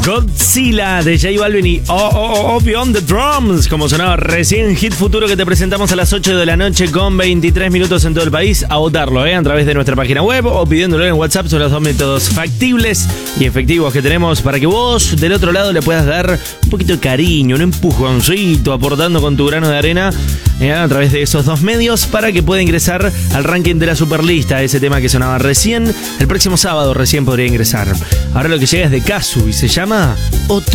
Godzilla de J Balvin y Beyond the Drums, como sonaba recién, hit futuro que te presentamos a las 8 de la noche con 23 minutos en todo el país. A votarlo, a través de nuestra página web o pidiéndolo en WhatsApp. Son los dos métodos factibles y efectivos que tenemos para que vos del otro lado le puedas dar un poquito de cariño, un empujoncito, aportando con tu grano de arena a través de esos dos medios para que pueda ingresar al ranking de la Superlista. Ese tema que sonaba recién, el próximo sábado recién podría ingresar. Ahora lo que llega es de Casu y se llama Otro